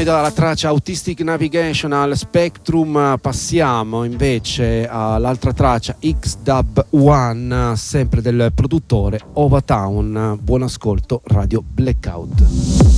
noi dalla traccia Autistic Navigation al Spectrum passiamo invece all'altra traccia X-Dub One, sempre del produttore Ovatown. Buon ascolto, Radio Blackout.